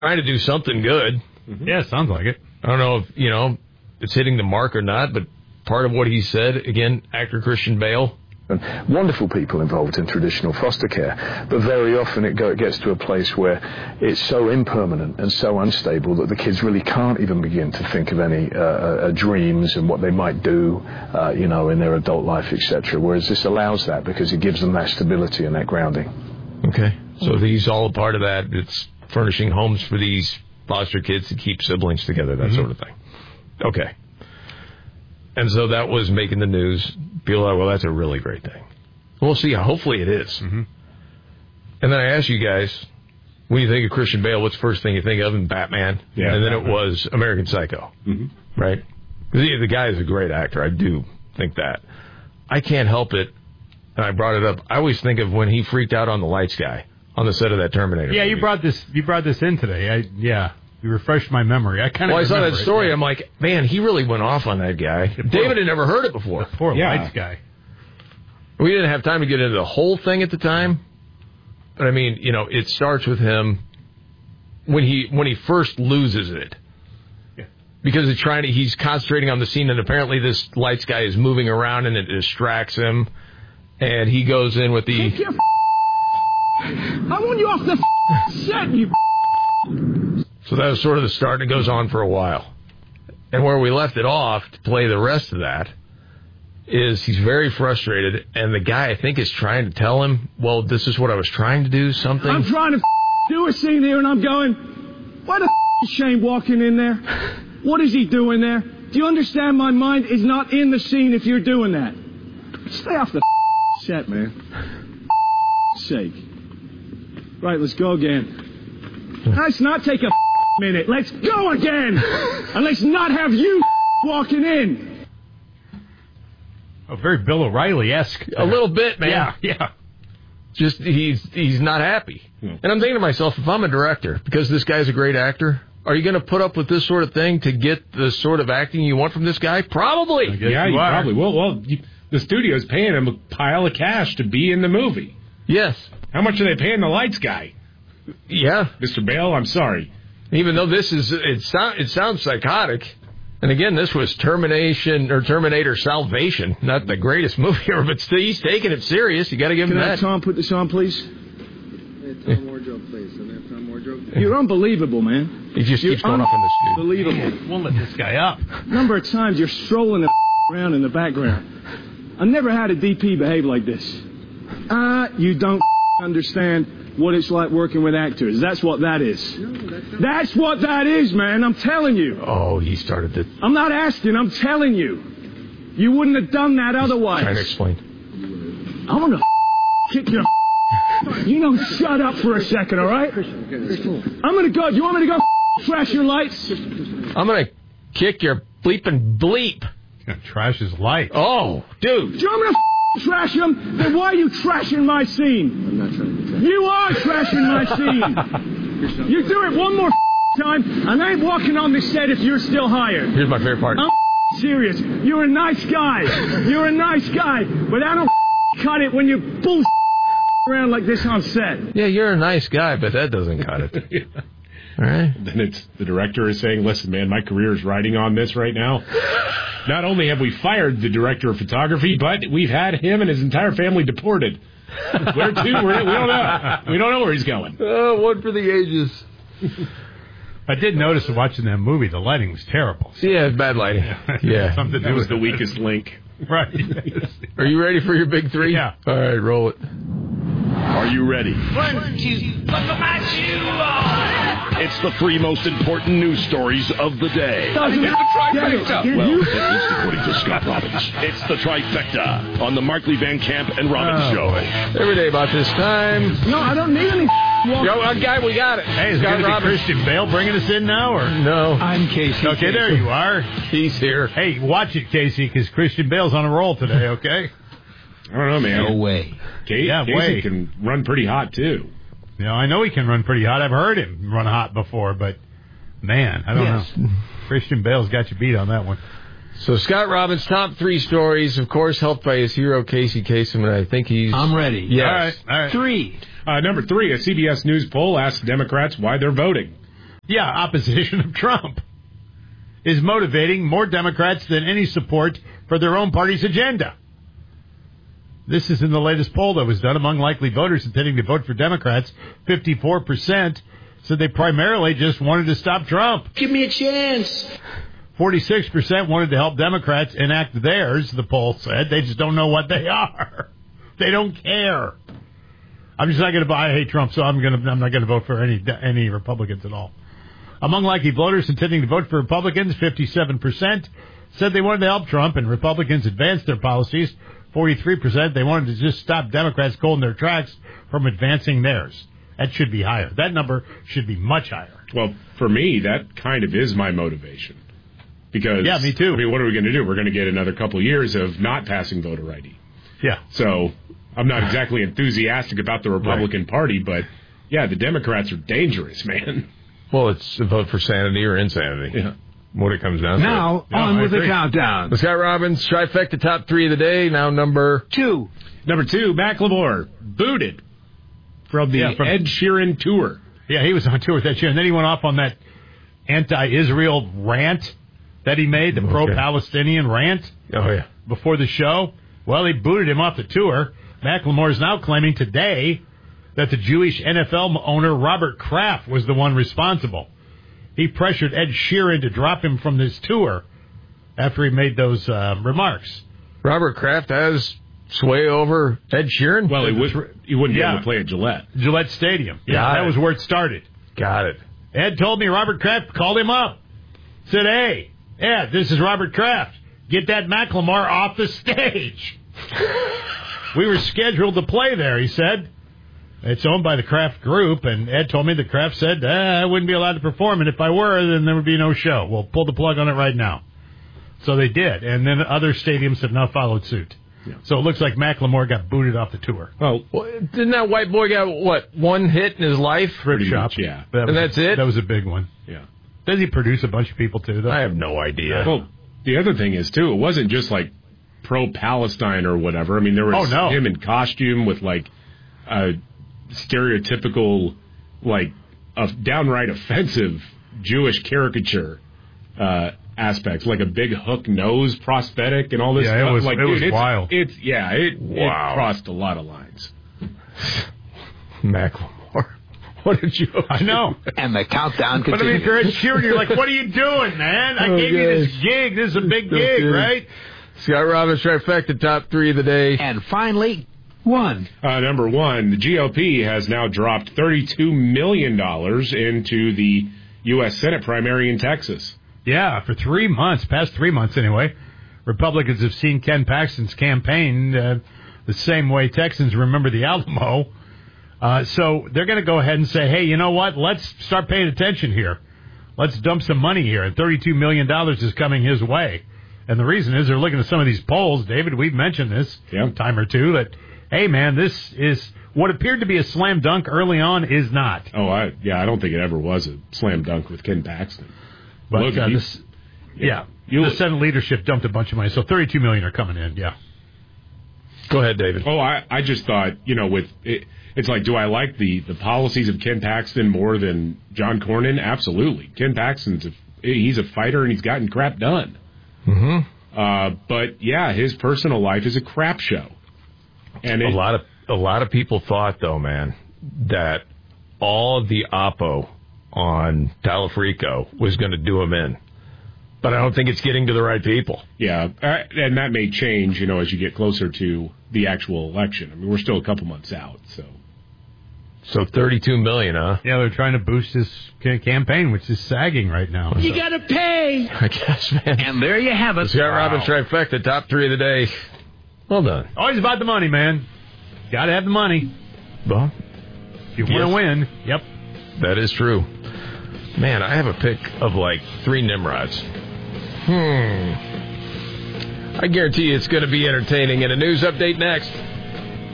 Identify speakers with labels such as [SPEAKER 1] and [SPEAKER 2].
[SPEAKER 1] trying to do something good.
[SPEAKER 2] Mm-hmm. Yeah, sounds like it.
[SPEAKER 1] I don't know if, it's hitting the mark or not, but part of what he said, again, actor Christian Bale.
[SPEAKER 3] And wonderful people involved in traditional foster care, but very often it gets to a place where it's so impermanent and so unstable that the kids really can't even begin to think of any dreams and what they might do, in their adult life, etc. Whereas this allows that because it gives them that stability and that grounding.
[SPEAKER 1] Okay, so he's all a part of that. It's furnishing homes for these foster kids to keep siblings together, that sort of thing. Okay. And so that was making the news. People are, well, that's a really great thing. We'll see. Hopefully it is. Mm-hmm. And then I asked you guys, when you think of Christian Bale, what's the first thing you think of in Batman?
[SPEAKER 2] Yeah,
[SPEAKER 1] and then
[SPEAKER 2] Batman.
[SPEAKER 1] It was American Psycho. Mm-hmm. Right? The guy is a great actor. I do think that. I can't help it, and I brought it up. I always think of when he freaked out on the lights guy on the set of that Terminator
[SPEAKER 2] Yeah,
[SPEAKER 1] movie.
[SPEAKER 2] you brought this in today. You refreshed my memory. I saw
[SPEAKER 1] that story. I'm like, man, he really went off on that guy. David had never heard it before.
[SPEAKER 2] The poor lights guy.
[SPEAKER 1] We didn't have time to get into the whole thing at the time, but I mean, it starts with him when he first loses it, because he's concentrating on the scene, and apparently this lights guy is moving around and it distracts him, and he goes in with the.
[SPEAKER 4] I want you off the set, you.
[SPEAKER 1] So that was sort of the start, and it goes on for a while. And where we left it off to play the rest of that is he's very frustrated, and the guy, I think, is trying to tell him, well, this is what I was trying to do, something.
[SPEAKER 4] I'm trying to do a scene here, and I'm going, why the is Shane walking in there? What is he doing there? Do you understand my mind is not in the scene if you're doing that? Stay off the set, man. Sake. Right, let's go again. Let's not take a minute. Let's go again. And let's not have you walking in.
[SPEAKER 2] Oh, very Bill O'Reilly-esque.
[SPEAKER 1] A little bit, man.
[SPEAKER 2] Yeah.
[SPEAKER 1] Just, he's not happy. And I'm thinking to myself, if I'm a director, because this guy's a great actor, are you going to put up with this sort of thing to get the sort of acting you want from this guy? Probably.
[SPEAKER 5] Yeah, you probably will. Well, the studio's paying him a pile of cash to be in the movie.
[SPEAKER 1] Yes.
[SPEAKER 5] How much are they paying the lights guy?
[SPEAKER 1] Yeah.
[SPEAKER 5] Mr. Bale, I'm sorry.
[SPEAKER 1] Even though this is, it sounds psychotic. And again, this was Terminator Salvation. Not the greatest movie ever, but still, he's taking it serious. You got to give him that.
[SPEAKER 4] Can I have Tom put this on, please?
[SPEAKER 6] Tom Wardrobe, please. Can I have Tom Wardrobe?
[SPEAKER 4] You're unbelievable, man.
[SPEAKER 1] He just keeps going off on this dude.
[SPEAKER 4] Unbelievable.
[SPEAKER 2] Won't let this guy up.
[SPEAKER 4] Number of times you're strolling around in the background. I've never had a DP behave like this. You don't understand what it's like working with actors. That's what that is. No, that's what that is, man. I'm telling you.
[SPEAKER 1] Oh, he started to...
[SPEAKER 4] I'm not asking. I'm telling you. You wouldn't have done that otherwise.
[SPEAKER 1] Trying to explain.
[SPEAKER 4] I'm going to kick your... shut up for a second, all right? I'm going to go. You want me to go trash your lights?
[SPEAKER 1] I'm going to kick your bleeping bleep.
[SPEAKER 2] Trash his lights.
[SPEAKER 1] Oh, dude.
[SPEAKER 4] Do you want me to trash them? Then why are you trashing my scene?
[SPEAKER 6] I'm not trying to trash.
[SPEAKER 4] You are trashing my scene. You do it one more time, and I ain't walking on this set if you're still hired.
[SPEAKER 1] Here's my favorite part.
[SPEAKER 4] I'm serious. You're a nice guy. You're a nice guy, but I don't cut it when you bull around like this on set.
[SPEAKER 1] Yeah, you're a nice guy, but that doesn't cut it. All right.
[SPEAKER 5] Then it's the director is saying, listen, man, my career is riding on this right now. Not only have we fired the director of photography, but we've had him and his entire family deported. Where to? We don't know. We don't know where he's going.
[SPEAKER 1] One for the ages.
[SPEAKER 2] I did notice watching that movie, the lighting was terrible.
[SPEAKER 1] Yeah, bad lighting. Yeah.
[SPEAKER 2] Something to do
[SPEAKER 5] That was
[SPEAKER 2] with
[SPEAKER 5] the weakest link.
[SPEAKER 2] Right.
[SPEAKER 1] Are you ready for your big three?
[SPEAKER 2] Yeah.
[SPEAKER 1] All right, roll it.
[SPEAKER 7] Are you ready?
[SPEAKER 8] 1, 2, buckle my shoe on.
[SPEAKER 7] It's the three most important news stories of the day.
[SPEAKER 8] It's the trifecta.
[SPEAKER 7] Well, at least according to Scott Robbins. It's the trifecta on the Markley Van Camp and Robbins Show.
[SPEAKER 1] Every day about this time.
[SPEAKER 4] No, I don't need any
[SPEAKER 1] Guy, we got it.
[SPEAKER 2] Hey, is
[SPEAKER 1] Scott
[SPEAKER 2] going to be
[SPEAKER 1] Robbins.
[SPEAKER 2] Christian Bale bringing us in now? Or
[SPEAKER 1] No.
[SPEAKER 4] I'm Casey.
[SPEAKER 2] Okay, there you are.
[SPEAKER 1] He's here.
[SPEAKER 2] Hey, watch it, Casey, because Christian Bale's on a roll today, okay?
[SPEAKER 5] I don't know, man.
[SPEAKER 6] No way.
[SPEAKER 5] Casey can run pretty hot, too.
[SPEAKER 2] You know, I know he can run pretty hot. I've heard him run hot before, but, man, I don't know. Christian Bale's got you beat on that one.
[SPEAKER 1] So Scott Robbins' top three stories, of course, helped by his hero, Casey Kasem, and I think he's...
[SPEAKER 6] I'm ready.
[SPEAKER 1] Yes.
[SPEAKER 2] All right.
[SPEAKER 6] 3.
[SPEAKER 5] Number 3, a CBS News poll asked Democrats why they're voting.
[SPEAKER 2] Yeah, opposition of Trump is motivating more Democrats than any support for their own party's agenda. This is in the latest poll that was done among likely voters intending to vote for Democrats. 54% said they primarily just wanted to stop Trump.
[SPEAKER 8] Give me a chance.
[SPEAKER 2] 46% wanted to help Democrats enact theirs, the poll said. They just don't know what they are. They don't care. I'm just not going to buy. I hate Trump, so I'm not going to vote for any Republicans at all. Among likely voters intending to vote for Republicans, 57% said they wanted to help Trump, and Republicans advanced their policies. 43% they wanted to just stop Democrats cold in their tracks from advancing theirs. That should be higher. That number should be much higher.
[SPEAKER 5] Well, for me, that kind of is my motivation. Because,
[SPEAKER 2] yeah, me too.
[SPEAKER 5] I mean, what are we going to do? We're going to get another couple of years of not passing voter ID.
[SPEAKER 2] Yeah.
[SPEAKER 5] So I'm not exactly enthusiastic about the Republican Party, but, yeah, the Democrats are dangerous, man.
[SPEAKER 1] Well, it's a vote for sanity or insanity.
[SPEAKER 5] Yeah.
[SPEAKER 1] What it comes down to.
[SPEAKER 9] Now, on with the countdown.
[SPEAKER 1] Scott Robbins, trifecta top 3 of the day. Now number
[SPEAKER 9] 2.
[SPEAKER 5] Number 2, Macklemore, booted from the Ed Sheeran tour.
[SPEAKER 2] Yeah, he was on tour with Ed Sheeran. And then he went off on that anti-Israel rant that he made, the pro-Palestinian rant.
[SPEAKER 1] Oh, yeah.
[SPEAKER 2] Before the show. Well, they booted him off the tour. Macklemore is now claiming today that the Jewish NFL owner Robert Kraft was the one responsible. He pressured Ed Sheeran to drop him from this tour after he made those remarks.
[SPEAKER 1] Robert Kraft has sway over Ed Sheeran?
[SPEAKER 5] Well, he wouldn't be able to play at
[SPEAKER 2] Gillette Stadium. Yeah, that was where it started.
[SPEAKER 1] Got it.
[SPEAKER 2] Ed told me Robert Kraft called him up. Said, hey, Ed, this is Robert Kraft. Get that Macklemore off the stage. We were scheduled to play there, he said. It's owned by the Kraft Group, and Ed told me the Kraft said, I wouldn't be allowed to perform, and if I were, then there would be no show. We'll pull the plug on it right now. So they did, and then other stadiums have now followed suit. Yeah. So it looks like Macklemore got booted off the tour.
[SPEAKER 1] Well, didn't that white boy got, one hit in his life?
[SPEAKER 2] Thrift shop.
[SPEAKER 5] Yeah.
[SPEAKER 1] That's it?
[SPEAKER 2] That was a big one.
[SPEAKER 5] Yeah.
[SPEAKER 2] Does he produce a bunch of people, too, though?
[SPEAKER 1] I have no idea.
[SPEAKER 5] Well, the other thing is, too, it wasn't just, pro-Palestine or whatever. I mean, there was him in costume with, a stereotypical, downright offensive Jewish caricature aspects, like a big hook nose prosthetic and all this stuff.
[SPEAKER 2] It was wild.
[SPEAKER 5] It crossed a lot of lines.
[SPEAKER 1] Macklemore. What did you?
[SPEAKER 2] I know.
[SPEAKER 9] And the countdown continues.
[SPEAKER 2] But I mean, if you're Ed Sheeran, you're like, what are you doing, man? I gave you this gig. This is a big gig, right?
[SPEAKER 1] Scott Robbins, trifecta, top 3 of the day.
[SPEAKER 9] And finally, 1.
[SPEAKER 5] Number 1, the GOP has now dropped $32 million into the U.S. Senate primary in Texas.
[SPEAKER 2] Yeah, for 3 months, past 3 months anyway, Republicans have seen Ken Paxton's campaign the same way Texans remember the Alamo. So they're going to go ahead and say, hey, you know what? Let's start paying attention here. Let's dump some money here. And $32 million is coming his way. And the reason is they're looking at some of these polls. David, we've mentioned this a time or two, that, hey, man, this is what appeared to be a slam dunk early on is not.
[SPEAKER 5] Oh, I don't think it ever was a slam dunk with Ken Paxton.
[SPEAKER 2] But the Senate leadership dumped a bunch of money. So $32 million are coming in,
[SPEAKER 1] Go ahead, David.
[SPEAKER 5] Oh, I just thought, with it, it's like, do I like the policies of Ken Paxton more than John Cornyn? Absolutely. Ken Paxton's he's a fighter and he's gotten crap done.
[SPEAKER 1] Mm-hmm.
[SPEAKER 5] But yeah, his personal life is a crap show. And
[SPEAKER 1] a lot of people thought, though, man, that all of the oppo on Talafrico was going to do him in. But I don't think it's getting to the right people.
[SPEAKER 5] Yeah, and that may change, as you get closer to the actual election. I mean, we're still a couple months out, so.
[SPEAKER 1] So $32 million, huh?
[SPEAKER 2] Yeah, they're trying to boost his campaign, which is sagging right now.
[SPEAKER 8] You got to pay.
[SPEAKER 1] I guess, man.
[SPEAKER 9] And there you have it.
[SPEAKER 1] Scott Robbins, trifecta, top 3 of the day. Well done.
[SPEAKER 2] Always about the money, man. Got to have the money.
[SPEAKER 1] Well,
[SPEAKER 2] if you want to win, yep.
[SPEAKER 1] That is true. Man, I have a pick of 3 Nimrods. I guarantee you it's going to be entertaining. And a news update next.